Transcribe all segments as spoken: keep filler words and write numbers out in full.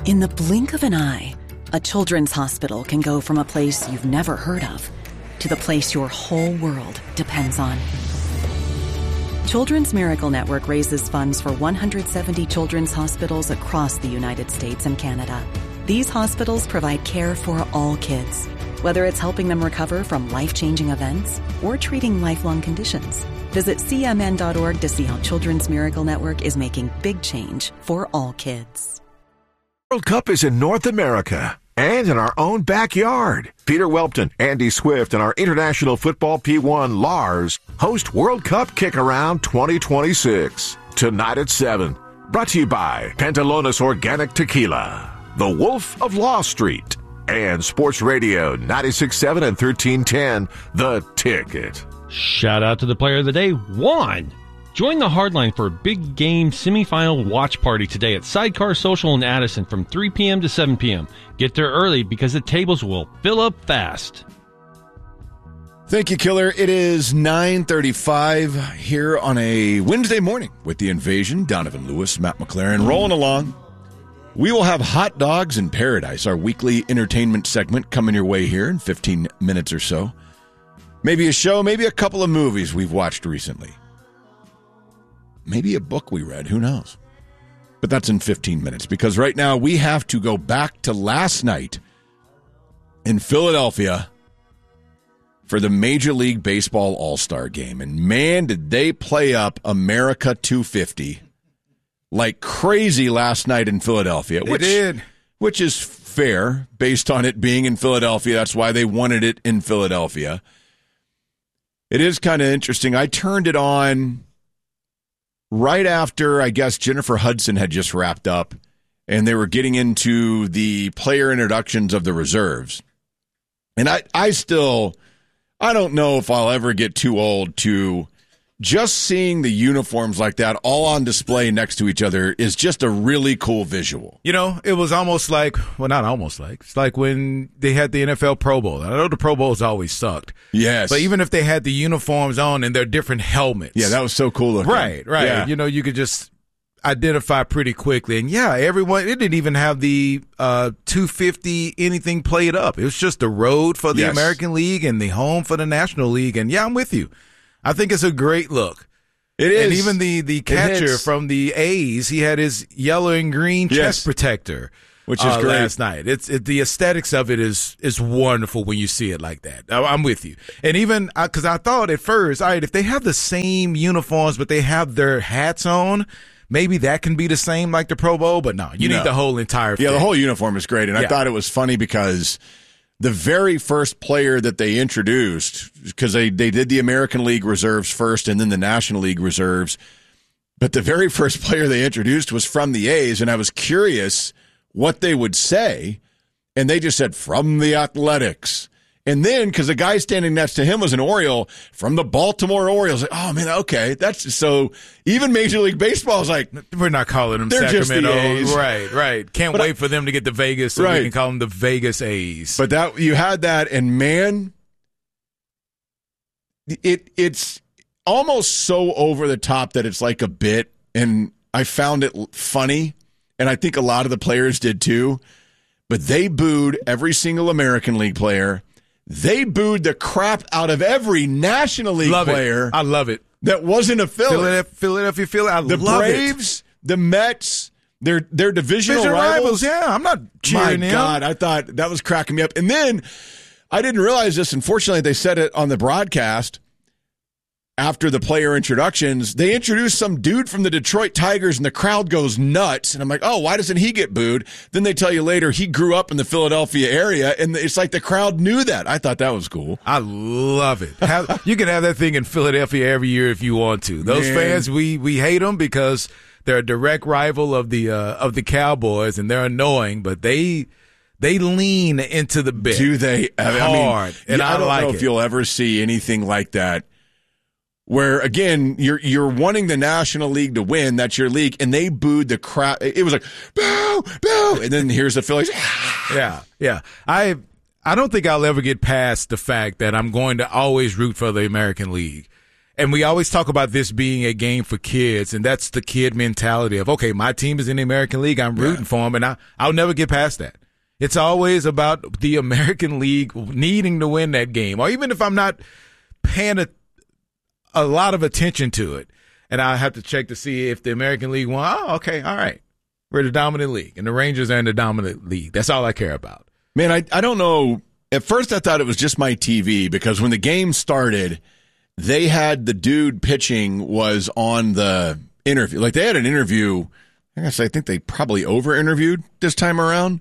In the blink of an eye, a children's hospital can go from a place you've never heard of to the place your whole world depends on. Children's Miracle Network raises funds for one hundred seventy children's hospitals across the United States and Canada. These hospitals provide care for all kids, whether it's helping them recover from life-changing events or treating lifelong conditions. Visit C M N dot org to see how Children's Miracle Network is making big change for all kids. World Cup is in North America and in our own backyard. Peter Welpton, Andy Swift, and our International Football P one Lars host World Cup Kick-Around twenty twenty-six. Tonight at seven. Brought to you by Pantalones Organic Tequila, The Wolf of Law Street, and Sports Radio ninety-six point seven and thirteen ten, The Ticket. Shout out to the player of the day, Juan. Join the Hardline for a big game semifinal watch party today at Sidecar Social in Addison from three p.m. to seven p.m. Get there early because the tables will fill up fast. Thank you, Killer. It is nine thirty-five here on a Wednesday morning with The Invasion. Donovan Lewis, Matt McLaren, rolling along. We will have Hot Dogs in Paradise, our weekly entertainment segment, coming your way here in fifteen minutes or so. Maybe a show, maybe a couple of movies we've watched recently. Maybe a book we read, who knows? But that's in fifteen minutes, because right now we have to go back to last night in Philadelphia for the Major League Baseball All-Star Game. And man, did they play up America two fifty like crazy last night in Philadelphia. They which, did. Which is fair, based on it being in Philadelphia. That's why they wanted it in Philadelphia. It is kind of interesting. I turned it on right after, I guess, Jennifer Hudson had just wrapped up, and they were getting into the player introductions of the reserves. And I, I still, I don't know if I'll ever get too old to just seeing the uniforms like that all on display next to each other is just a really cool visual. You know, it was almost like, well, not almost like, it's like when they had the N F L Pro Bowl. I know the Pro Bowls always sucked. Yes. But even if they had the uniforms on and their different helmets. Yeah, that was so cool looking. Right, right. Yeah. You know, you could just identify pretty quickly. And yeah, everyone, it didn't even have the uh, two fifty anything played up. It was just the road for the Yes. American League and the home for the National League. And yeah, I'm with you. I think it's a great look. It is. And even the, the catcher hits. from the A's, he had his yellow and green Yes. chest protector, Which is uh, great. last night. It's it, the aesthetics of it is is wonderful when you see it like that. I, I'm with you. And even because I, I thought at first, all right, if they have the same uniforms but they have their hats on, maybe that can be the same like the Pro Bowl. But no, you No. need the whole entire. Yeah, thing. the whole uniform is great. And I Yeah. thought it was funny because the very first player that they introduced, because they, they did the American League reserves first and then the National League reserves, but the very first player they introduced was from the A's, and I was curious what they would say, and they just said, from the Athletics. And then, because the guy standing next to him was an Oriole, from the Baltimore Orioles. Like, oh, man, okay. That's so even Major League Baseball is like, We're not calling them They're just the Sacramento. A's. Right, right. Can't But wait I- for them to get to Vegas so Right. we can call them the Vegas A's. But that you had that, and man, it it's almost so over the top that it's like a bit, and I found it funny, and I think a lot of the players did too. But they booed every single American League player. They booed the crap out of every National League love player it. I love it. that wasn't a Philly. Philadelphia, Philadelphia, Philly. I The love it. Braves, the Mets, their their divisional Division rivals. rivals, yeah. I'm not My cheering them. God, I thought that was cracking me up. And then I didn't realize this. Unfortunately, they said it on the broadcast after the player introductions. They introduced some dude from the Detroit Tigers, and the crowd goes nuts. And I'm like, oh, why doesn't he get booed? Then they tell you later he grew up in the Philadelphia area, and it's like the crowd knew that. I thought that was cool. I love it. Have, you can have that thing in Philadelphia every year if you want to. Those Man. fans, we we hate them because they're a direct rival of the uh, of the Cowboys, and they're annoying, but they they lean into the bit. Do they? I mean, Hard, and yeah, I I don't like know it. if you'll ever see anything like that. Where again, you're you're wanting the National League to win. That's your league, and they booed the crowd. It was like boo, boo, and then here's the Phillies. Yeah, yeah. I I don't think I'll ever get past the fact that I'm going to always root for the American League. And we always talk about this being a game for kids, and that's the kid mentality of, okay, my team is in the American League, I'm rooting yeah. for them, and I, I'll never get past that. It's always about the American League needing to win that game, or even if I'm not paying a, a lot of attention to it, and I have to check to see if the American League won. Oh, okay, all right. We're the dominant league, and the Rangers are in the dominant league. That's all I care about. Man, I, I don't know. At first I thought it was just my T V, because when the game started, they had the dude pitching was on the interview. Like, they had an interview. I guess I think they probably over-interviewed this time around.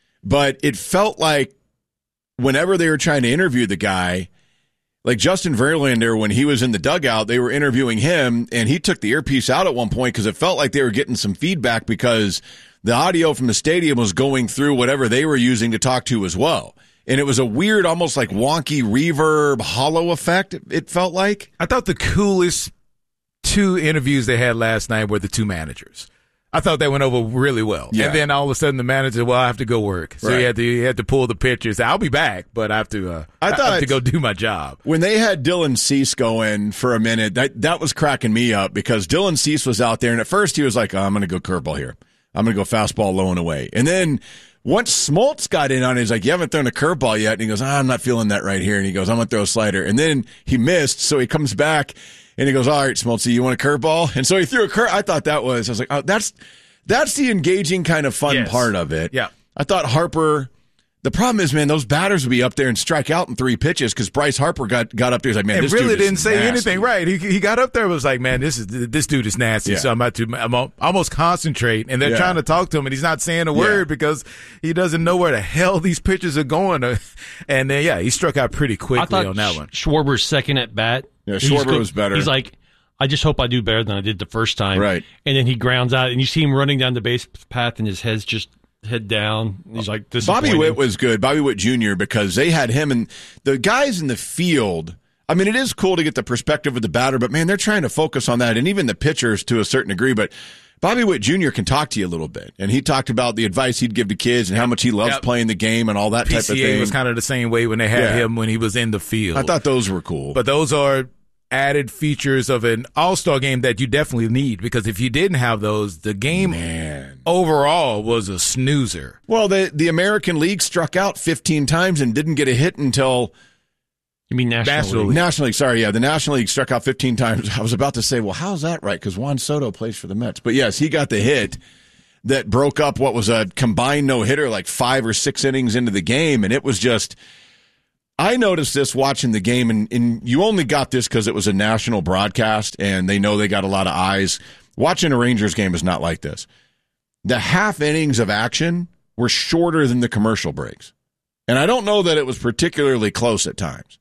But it felt like whenever they were trying to interview the guy, like Justin Verlander, when he was in the dugout, they were interviewing him, and he took the earpiece out at one point because it felt like they were getting some feedback because the audio from the stadium was going through whatever they were using to talk to as well. And it was a weird, almost like wonky reverb, hollow effect, it felt like. I thought the coolest two interviews they had last night were the two managers. I thought that went over really well. Yeah. And then all of a sudden the manager, well, I have to go work. So right. he had to he had to pull the pictures. I'll be back, but I have to uh, I, thought I have to go do my job. When they had Dylan Cease going for a minute, that, that was cracking me up because Dylan Cease was out there, and at first he was like, oh, I'm going to go curveball here. I'm going to go fastball low and away. And then once Smoltz got in on it, he's like, you haven't thrown a curveball yet. And he goes, oh, I'm not feeling that right here. And he goes, I'm going to throw a slider. And then he missed, so he comes back, and he goes, all right, Smoltz, you want a curveball? And so he threw a curve. I thought that was, I was like, oh, that's that's the engaging kind of fun yes. part of it. Yeah. I thought Harper, the problem is, man, those batters would be up there and strike out in three pitches because Bryce Harper got, got up there. He's like, man, and this really dude didn't is say nasty. anything. Right. He he got up there and was like, man, this is this dude is nasty. Yeah. So I'm about to I'm almost concentrate. And they're yeah. trying to talk to him, and he's not saying a word yeah. because he doesn't know where the hell these pitches are going. And then, yeah, he struck out pretty quickly on that one. Schwarber's second at bat. Yeah, Schwarber go, was better. He's like, I just hope I do better than I did the first time. Right. And then he grounds out, and you see him running down the base path, and his head's just head down. He's like, Bobby Witt was good, Bobby Witt Junior, because they had him and the guys in the field. I mean, it is cool to get the perspective of the batter, but man, they're trying to focus on that, and even the pitchers to a certain degree. But Bobby Witt Junior can talk to you a little bit, and he talked about the advice he'd give to kids and how much he loves yep. playing the game and all that P C A type of thing. was kind of the same way when they had yeah. him when he was in the field. I thought those were cool. But those are added features of an all-star game that you definitely need, because if you didn't have those, the game Man. overall was a snoozer. Well, the the American League struck out fifteen times and didn't get a hit until you mean National, National League? League. National League. Sorry, yeah, the National League struck out fifteen times. I was about to say, well, how's that right? Because Juan Soto plays for the Mets. But yes, he got the hit that broke up what was a combined no-hitter like five or six innings into the game, and it was just – I noticed this watching the game, and, and you only got this because it was a national broadcast, and they know they got a lot of eyes. Watching a Rangers game is not like this. The half innings of action were shorter than the commercial breaks. And I don't know that it was particularly close at times.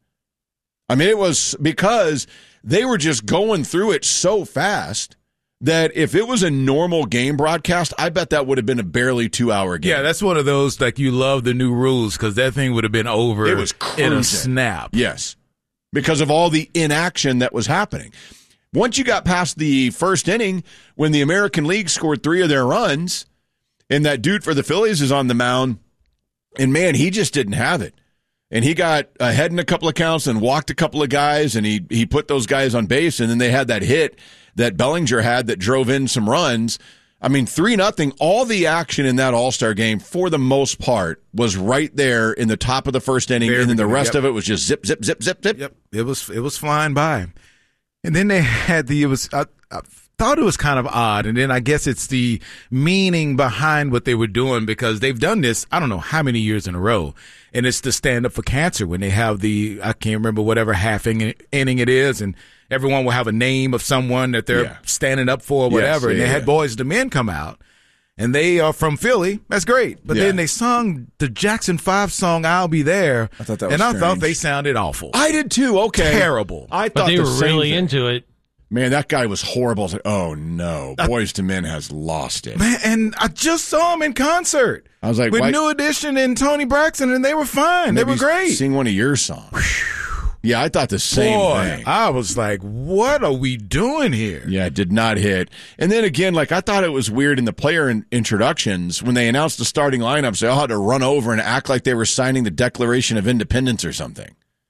I mean, it was because they were just going through it so fast that if it was a normal game broadcast, I bet that would have been a barely two-hour game. Yeah, that's one of those, like, you love the new rules because that thing would have been over it was in a snap. Yes, because of all the inaction that was happening. Once you got past the first inning, when the American League scored three of their runs, and that dude for the Phillies is on the mound, and, man, he just didn't have it. And he got ahead in a couple of counts and walked a couple of guys, and he he put those guys on base, and then they had that hit that Bellinger had that drove in some runs. I mean, three nothing. All the action in that All-Star game, for the most part, was right there in the top of the first inning, Very and then the rest yep. of it was just zip, zip, zip, zip, zip. Yep, it was it was flying by. And then they had the, it was, I, I thought it was kind of odd, and then I guess it's the meaning behind what they were doing, because they've done this, I don't know how many years in a row, and it's to stand up for cancer when they have the, I can't remember whatever half inning it is, and everyone will have a name of someone that they're yeah. standing up for or whatever. Yes, and yeah, they had yeah. Boys to Men come out, and they are from Philly. That's great. But yeah. then they sung the Jackson five song, I'll Be There. I thought that was And I strange. thought they sounded awful. I did too. Okay. Terrible. I thought but they the were same really thing. into it. Man, that guy was horrible. I was like, oh, no. Boys to Men has lost it. Man, and I just saw them in concert. I was like, with why- New Edition and Tony Braxton, and they were fine. Maybe they were great. Sing one of your songs. Yeah, I thought the same Boy, thing. I was like, what are we doing here? Yeah, it did not hit. And then again, like, I thought it was weird in the player in- introductions when they announced the starting lineups, they all had to run over and act like they were signing the Declaration of Independence or something.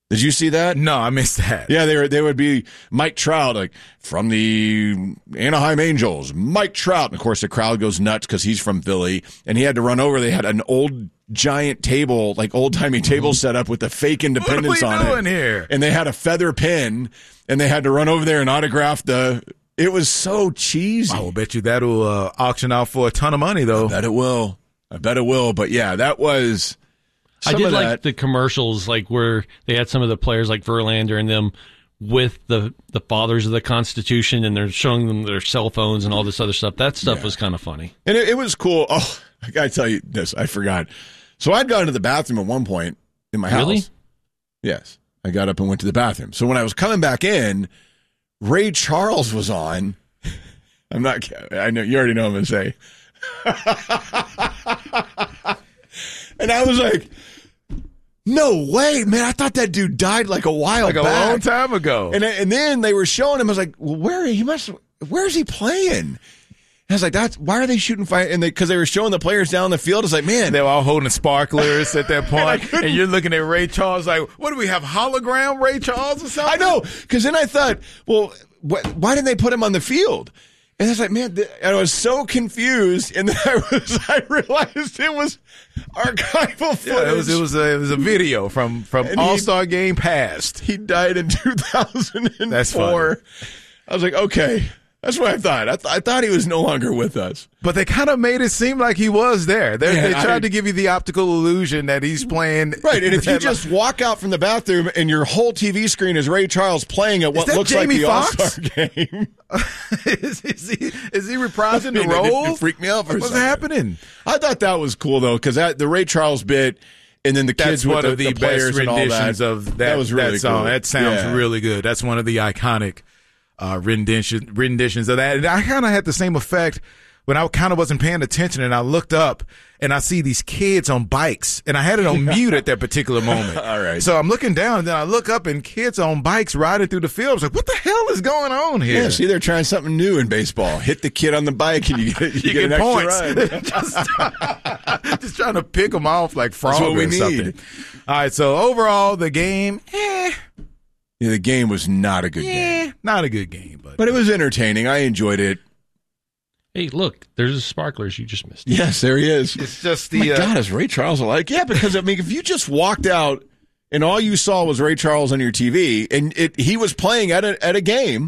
Did you see that? No, I missed that. Yeah, they were. They would be Mike Trout, like from the Anaheim Angels. Mike Trout, and of course the crowd goes nuts because he's from Philly, and he had to run over. They had an old giant table, like old timey table set up with the fake Independence what are we on doing it. Here? And they had a feather pen, and they had to run over there and autograph the. It was so cheesy. I will bet you that'll uh, auction out for a ton of money, though. I bet it will. I bet it will. But yeah, that was. I did like that. the commercials, like where they had some of the players like Verlander and them with the the fathers of the Constitution, and they're showing them their cell phones and all this other stuff. That stuff yeah. was kind of funny. And it, it was cool. Oh, I got to tell you this. I forgot. So I'd gone to the bathroom at one point in my house. Really? Yes. I got up and went to the bathroom. So when I was coming back in, Ray Charles was on. I'm not, I know, you already know what I'm going to say. And I was like, no way, man. I thought that dude died like a while like back. Like a long time ago. And and then they were showing him. I was like, well, where he must, where's he playing? And I was like, that's, why are they shooting fire? And they, cause they were showing the players down the field. It's like, man. They were all holding sparklers at that point. and, and you're looking at Ray Charles like, what do we have, hologram Ray Charles or something? I know. Cause then I thought, well, wh- why didn't they put him on the field? And I was like, man, th- I was so confused. And then I was, I realized it was archival footage. Yeah, it was, it was a, it was a video from, from All-Star Game past. He died in two thousand four. That's funny. I was like, okay. That's what I thought. I, th- I thought he was no longer with us. But they kind of made it seem like he was there. They, Man, they tried I, to give you the optical illusion that he's playing. Right, and if you just walk out from the bathroom and your whole T V screen is Ray Charles playing at what looks Jamie like the Foxx? All-Star Game. is, is, he, is he reprising I mean, the role? It, it freaked me out for What's a second. happening? I thought that was cool, though, because the Ray Charles bit and then the kids That's with one the, of the, the players best and all renditions that. of that, that was really that song. cool. That sounds yeah. really good. That's one of the iconic uh, rendition, renditions of that. And I kind of had the same effect when I kind of wasn't paying attention, and I looked up and I see these kids on bikes, and I had it on mute at that particular moment. All right. So I'm looking down, and then I look up, and kids on bikes riding through the field. I was like, what the hell is going on here? Yeah, see, they're trying something new in baseball. Hit the kid on the bike, and you get, you you get, get an points. extra run. just, just trying to pick them off like frog That's what we or need. something. All right, so overall, the game, eh. Yeah, the game was not a good Yeah, game. not a good game, but But it was entertaining. I enjoyed it. Hey, look, there's the sparklers you just missed. Yes, there he is. it's just Oh the my uh, God, is Ray Charles alike? Yeah, because, I mean, if you just walked out and all you saw was Ray Charles on your T V and it, he was playing at a, at a game,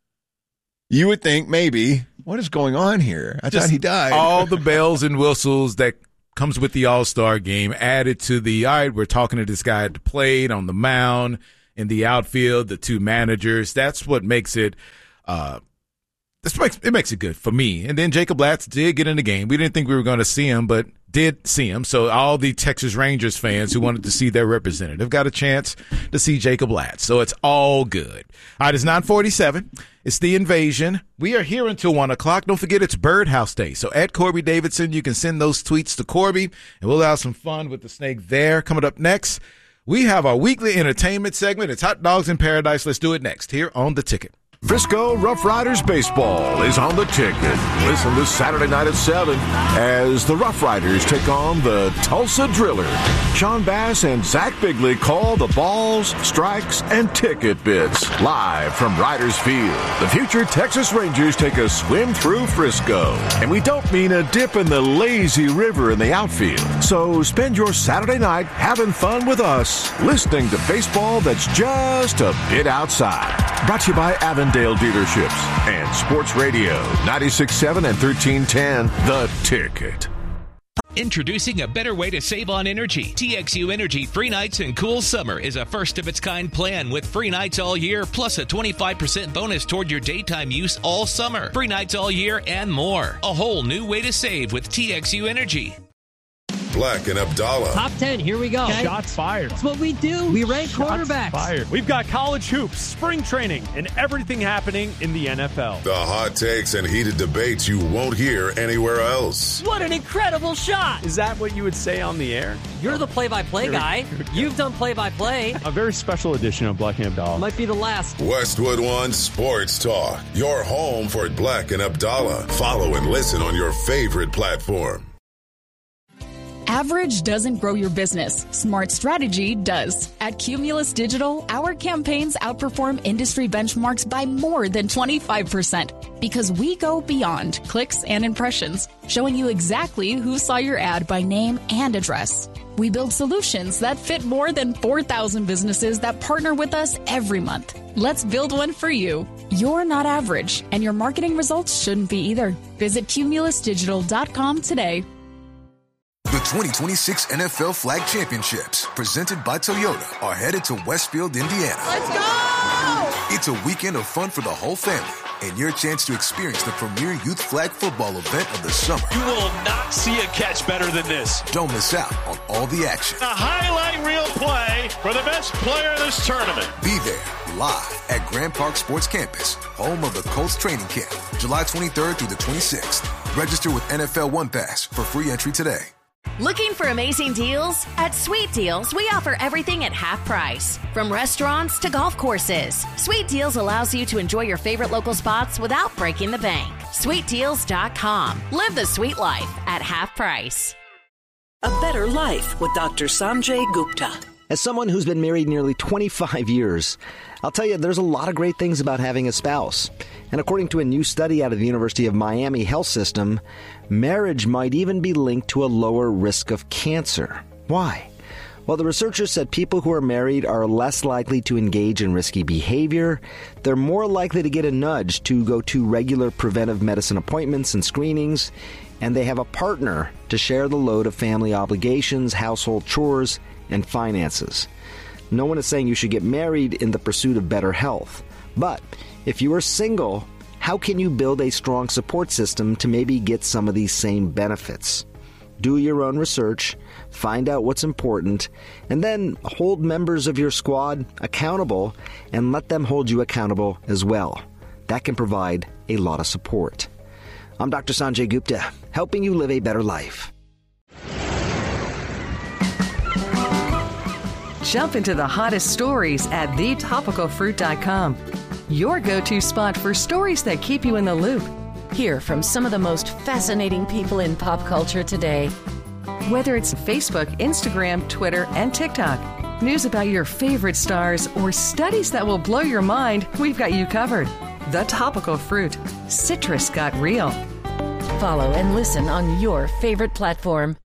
you would think maybe, what is going on here? I just thought he died. all the bells and whistles that comes with the All-Star game added to the, all right, we're talking to this guy at the plate, on the mound, in the outfield, the two managers. That's what makes it uh, this makes, it makes it good for me. And then Jacob Latz did get in the game. We didn't think we were going to see him, but did see him. So all the Texas Rangers fans who wanted to see their representative got a chance to see Jacob Latz. So it's all good. All right, it's nine forty-seven. It's The Invasion. We are here until one o'clock. Don't forget it's Birdhouse Day. So at Corby Davidson, you can send those tweets to Corby, and we'll have some fun with the snake there. Coming up next, we have our weekly entertainment segment. It's Hot Dogs in Paradise. Let's do it next here on The Ticket. Frisco Rough Riders baseball is on the ticket. Listen this Saturday night at seven as the Rough Riders take on the Tulsa Driller. Sean Bass and Zach Bigley call the balls, strikes, and ticket bits live from Riders Field. The future Texas Rangers take a swim through Frisco. And we don't mean a dip in the lazy river in the outfield. So spend your Saturday night having fun with us, listening to baseball that's just a bit outside. Brought to you by Avondale Dealerships and Sports Radio ninety-six point seven and thirteen ten The Ticket. Introducing a better way to save on energy. T X U Energy Free Nights and Cool Summer is a first-of-its-kind plan with free nights all year, plus a twenty-five percent bonus toward your daytime use all summer. Free nights all year and more. A whole new way to save with T X U Energy. Black and Abdallah. Top ten, here we go. Okay. Shots fired. That's what we do. We rank Shots quarterbacks. Fired. We've got college hoops, spring training, and everything happening in the N F L. The hot takes and heated debates you won't hear anywhere else. What an incredible shot. Is that what you would say on the air? You're the play-by-play guy. You've done play-by-play. A very special edition of Black and Abdallah. Might be the last. Westwood One Sports Talk. Your home for Black and Abdallah. Follow and listen on your favorite platform. Average doesn't grow your business. Smart strategy does. At Cumulus Digital, our campaigns outperform industry benchmarks by more than twenty-five percent because we go beyond clicks and impressions, showing you exactly who saw your ad by name and address. We build solutions that fit more than four thousand businesses that partner with us every month. Let's build one for you. You're not average, and your marketing results shouldn't be either. Visit cumulus digital dot com today. The twenty twenty-six N F L Flag Championships, presented by Toyota, are headed to Westfield, Indiana. Let's go! It's a weekend of fun for the whole family and your chance to experience the premier youth flag football event of the summer. You will not see a catch better than this. Don't miss out on all the action. A highlight reel play for the best player in this tournament. Be there live at Grand Park Sports Campus, home of the Colts training camp, July twenty-third through the twenty-sixth. Register with N F L One Pass for free entry today. Looking for amazing deals? At Sweet Deals, we offer everything at half price. From restaurants to golf courses, Sweet Deals allows you to enjoy your favorite local spots without breaking the bank. sweet deals dot com. Live the sweet life at half price. A better life with Doctor Sanjay Gupta. As someone who's been married nearly twenty-five years, I'll tell you there's a lot of great things about having a spouse. And according to a new study out of the University of Miami Health System, marriage might even be linked to a lower risk of cancer. Why? Well, the researchers said people who are married are less likely to engage in risky behavior, they're more likely to get a nudge to go to regular preventive medicine appointments and screenings, and they have a partner to share the load of family obligations, household chores, and finances. No one is saying you should get married in the pursuit of better health. But if you are single, how can you build a strong support system to maybe get some of these same benefits? Do your own research, find out what's important, and then hold members of your squad accountable and let them hold you accountable as well. That can provide a lot of support. I'm Doctor Sanjay Gupta, helping you live a better life. Jump into the hottest stories at the topical fruit dot com. Your go-to spot for stories that keep you in the loop. Hear from some of the most fascinating people in pop culture today. Whether it's Facebook, Instagram, Twitter, and TikTok, news about your favorite stars, or studies that will blow your mind, we've got you covered. The Topical Fruit. Citrus got real. Follow and listen on your favorite platform.